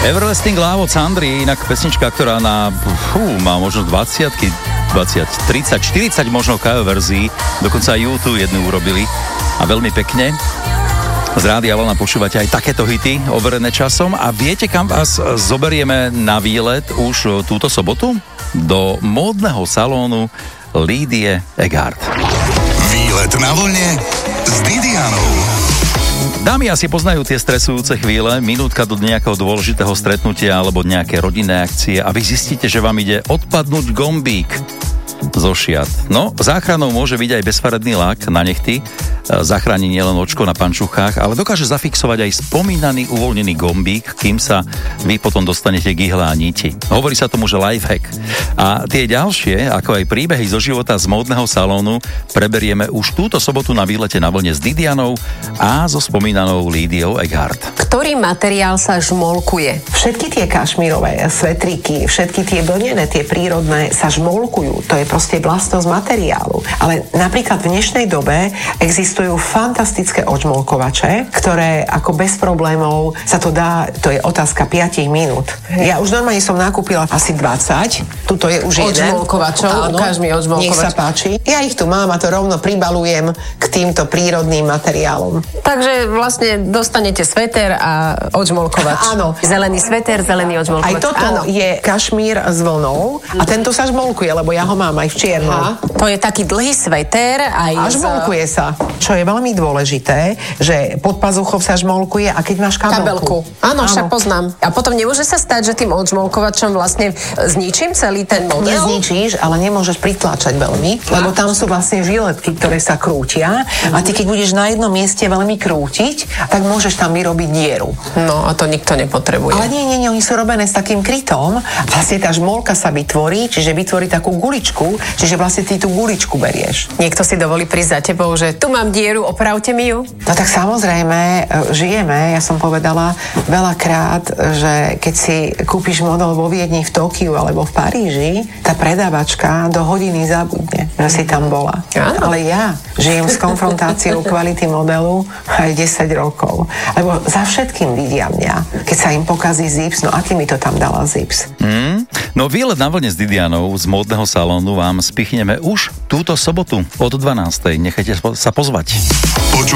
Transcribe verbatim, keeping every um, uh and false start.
Everlasting Love od Sandry, inak pesnička, ktorá na, fú, má možno dvadsať, dvadsať, tridsať, štyridsať možno cover verzií, dokonca aj YouTube jednu urobili a veľmi pekne. Z Rádia Vlna počúvate aj takéto hity, overené časom. A viete, kam vás zoberieme na výlet už túto sobotu? Do módneho salónu Lídie Egard. Výlet na vlne s Didianou. Dámy asi poznajú tie stresujúce chvíle, minútka do nejakého dôležitého stretnutia alebo nejaké rodinné akcie a vy zistíte, že vám ide odpadnúť gombík zo šiat. No, záchranou môže byť aj bezfarebný lak na nechty, zachráni nielen očko na pančuchách, ale dokáže zafixovať aj spomínaný uvoľnený gombík, kým sa vy potom dostanete k ihle a niti. Hovorí sa tomu, že lifehack. A tie ďalšie, ako aj príbehy zo života z módneho salónu, preberieme už túto sobotu na výlete na vlne s Didianou a so spomínanou Lídiou Egard. Ktorý materiál sa žmolkuje? Všetky tie kašmírové svetriky, všetky tie vlnené, tie prírodné sa žmolkujú. To je proste vlastnosť materiálu. Ale napríklad v dnešnej dobe existujú fantastické odžmolkovače, ktoré ako bez problémov sa to dá, to je otázka päť minút. Ja už normálne som nakúpila asi dvadsať. Tuto je už jeden. Odžmolkovačov, ukáž mi odžmolkovač. Nech sa páči. Ja ich tu mám a to rovno pribalujem k týmto prírodným materiálom. Takže vlastne dostanete sveter a odžmolkovač. Áno. Zelený sveter, zelený odžmolkovač. Aj toto áno. Je kašmír s vlnou a tento sa žmolkuje, lebo ja ho mám aj v čiernom. To je taký dlhý sveter aj a žmolkuje z... sa. Čo je veľmi dôležité, že pod pazuchou sa žmolkuje a keď máš kabelku. kabelku. Áno, však poznám. A potom nemôže sa stať, že tým odžmolkovačom vlastne zničím celý ten model? Nezničíš, ale nemôžeš pritláčať veľmi, lebo tam sú vlastne žiletky, ktoré sa krútia a ty keď budeš na jednom mieste veľmi krútiť, tak môžeš tam vyrobiť dieru. No a to nikto nepotrebuje. Ale nie, nie, nie, oni sú robené s takým krytom. Vlastne tá žmolka sa vytvorí, čiže vytvorí takú guličku, čiže vlastne ty tú guličku berieš. Niekto si dovolí prísť za tebou, že tu mám dieru, opravte mi ju? No tak samozrejme, žijeme, ja som povedala veľakrát, že keď si kúpiš model vo Viedni, v Tokiu alebo v Paríži, tá predávačka do hodiny zabudne, že si tam bola. Áno. Ale ja žijem s konfrontáciou kvality modelu aj desať rokov. Lebo za všetkým vidia mňa. Keď sa im pokazí zips, no aký mi to tam dala zips? Mm, no výlet na vlne s Didianou z módneho salónu vám spichneme už túto sobotu od dvanástej. Nechajte sa pozvať. Počúvaj